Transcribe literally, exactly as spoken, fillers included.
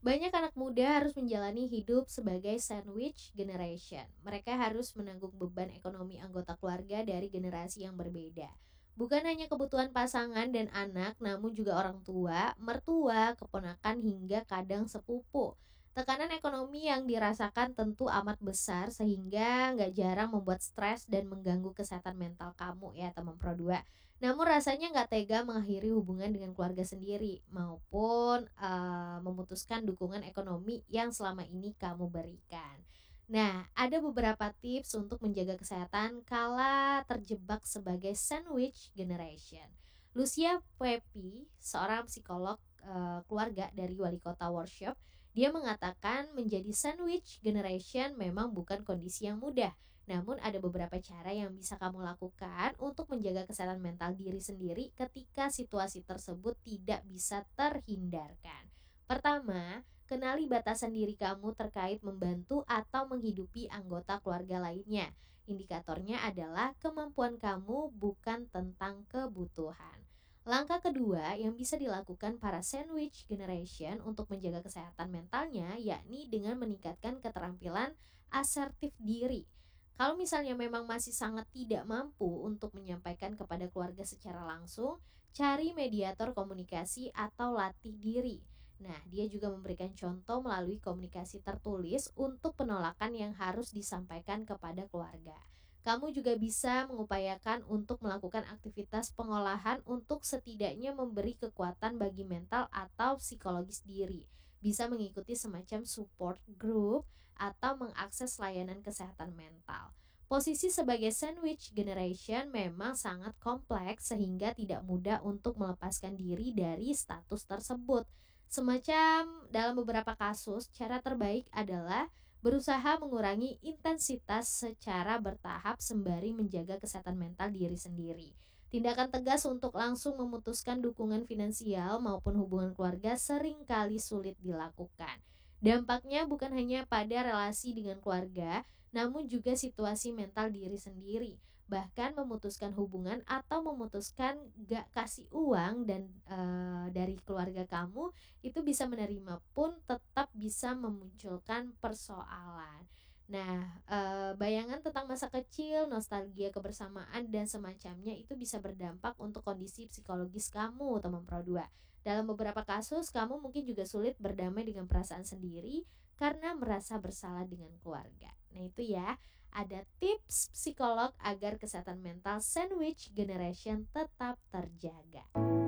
Banyak anak muda harus menjalani hidup sebagai sandwich generation. Mereka harus menanggung beban ekonomi anggota keluarga dari generasi yang berbeda. Bukan hanya kebutuhan pasangan dan anak, namun juga orang tua, mertua, keponakan, hingga kadang sepupu. Tekanan ekonomi yang dirasakan tentu amat besar sehingga nggak jarang membuat stres dan mengganggu kesehatan mental kamu ya teman Pro dua. Namun rasanya nggak tega mengakhiri hubungan dengan keluarga sendiri maupun eh, memutuskan dukungan ekonomi yang selama ini kamu berikan. Nah, ada beberapa tips untuk menjaga kesehatan kala terjebak sebagai sandwich generation. Lucia Pepi, seorang psikolog eh, keluarga dari Wali Kota Workshop, dia mengatakan menjadi sandwich generation memang bukan kondisi yang mudah. Namun ada beberapa cara yang bisa kamu lakukan untuk menjaga kesehatan mental diri sendiri ketika situasi tersebut tidak bisa terhindarkan. Pertama, kenali batasan diri kamu terkait membantu atau menghidupi anggota keluarga lainnya. Indikatornya adalah kemampuan kamu bukan tentang kebutuhan. Langkah kedua yang bisa dilakukan para sandwich generation untuk menjaga kesehatan mentalnya yakni dengan meningkatkan keterampilan asertif diri. Kalau misalnya memang masih sangat tidak mampu untuk menyampaikan kepada keluarga secara langsung, cari mediator komunikasi atau latih diri. Nah, dia juga memberikan contoh melalui komunikasi tertulis untuk penolakan yang harus disampaikan kepada keluarga. Kamu juga bisa mengupayakan untuk melakukan aktivitas pengolahan untuk setidaknya memberi kekuatan bagi mental atau psikologis diri. Bisa mengikuti semacam support group atau mengakses layanan kesehatan mental. Posisi sebagai sandwich generation memang sangat kompleks sehingga tidak mudah untuk melepaskan diri dari status tersebut. Semacam dalam beberapa kasus, cara terbaik adalah berusaha mengurangi intensitas secara bertahap sembari menjaga kesehatan mental diri sendiri. Tindakan tegas untuk langsung memutuskan dukungan finansial maupun hubungan keluarga seringkali sulit dilakukan. Dampaknya bukan hanya pada relasi dengan keluarga, namun juga situasi mental diri sendiri. Bahkan memutuskan hubungan atau memutuskan gak kasih uang dan e, dari keluarga kamu itu bisa menerima pun tetap bisa memunculkan persoalan. Nah, e, bayangan tentang masa kecil, nostalgia kebersamaan dan semacamnya itu bisa berdampak untuk kondisi psikologis kamu, teman Pro dua. Dalam beberapa kasus, kamu mungkin juga sulit berdamai dengan perasaan sendiri karena merasa bersalah dengan keluarga. Nah, itu ya, ada tips psikolog agar kesehatan mental sandwich generation tetap terjaga.